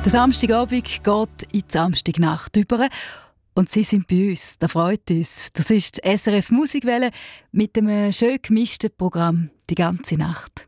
Der Samstagabend geht in die Samstagnacht über. Und Sie sind bei uns. Das freut uns. Das ist die SRF Musikwelle mit einem schön gemischten Programm die ganze Nacht.